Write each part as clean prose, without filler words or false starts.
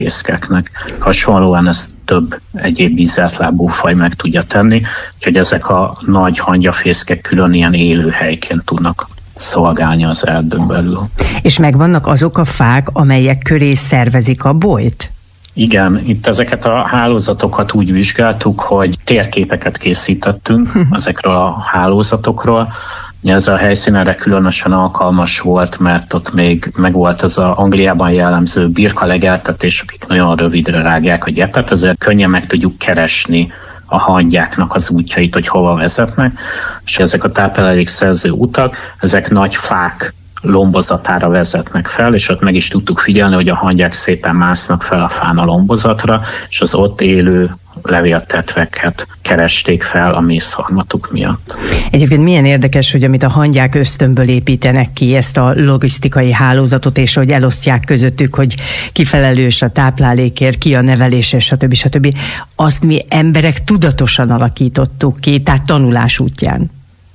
fészkeknek. Hasonlóan ezt több egyéb ízeltlábú faj meg tudja tenni, úgyhogy ezek a nagy hangyafészkek külön ilyen élőhelyként tudnak szolgálni az erdőn belül. És megvannak azok a fák, amelyek köré szervezik a bolyt? Igen, itt ezeket a hálózatokat úgy vizsgáltuk, hogy térképeket készítettünk ezekről a hálózatokról. Ez a helyszín erre különösen alkalmas volt, mert ott még megvolt az Angliában jellemző birkalegeltetés, akik nagyon rövidre rágják a gyepet, ezért könnyen meg tudjuk keresni a hangyáknak az útjait, hogy hova vezetnek, és ezek a táplálékszerző utak, ezek nagy fák lombozatára vezetnek fel, és ott meg is tudtuk figyelni, hogy a hangyák szépen másznak fel a fán a lombozatra, és az ott élő levéltetveket keresték fel a mészharmatuk miatt. Egyébként milyen érdekes, hogy amit a hangyák ösztönből építenek ki, ezt a logisztikai hálózatot, és hogy elosztják közöttük, hogy ki felelős a táplálékért, ki a nevelésért, stb. Azt mi emberek tudatosan alakítottuk ki, tehát tanulás útján.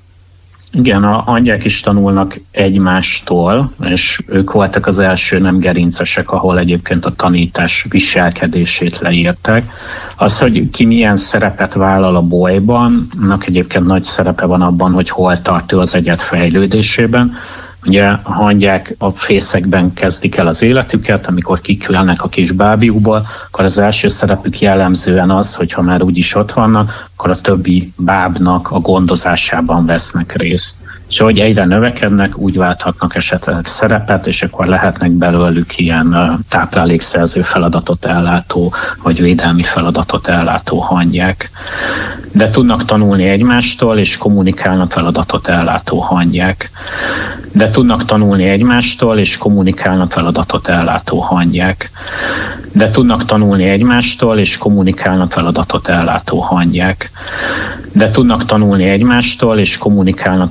Igen, a hangyák is tanulnak egymástól, és ők voltak az első nem gerincesek, ahol egyébként a tanítás viselkedését leírták. Az, hogy ki milyen szerepet vállal a bolyban, annak egyébként nagy szerepe van abban, hogy hol tart ő az egyed fejlődésében. Ugye a hangyák a fészekben kezdik el az életüket, amikor kikülnek a kis bábjukból, akkor az első szerepük jellemzően az, hogy ha már úgyis ott vannak, akkor a többi bábnak a gondozásában vesznek részt. És ahogy egyre növekednek, úgy válthatnak esetleg szerepet, és akkor lehetnek belőlük ilyen táplálékszerző feladatot ellátó, vagy védelmi feladatot ellátó hangyák. De tudnak tanulni egymástól, és kommunikálnak feladatot ellátó hangyák. De tudnak tanulni egymástól, és kommunikálnak feladatot ellátó hangyák. De tudnak tanulni egymástól, és kommunikálnak feladatot ellátó hangyák. De tudnak tanulni egymástól, és kommunikálnak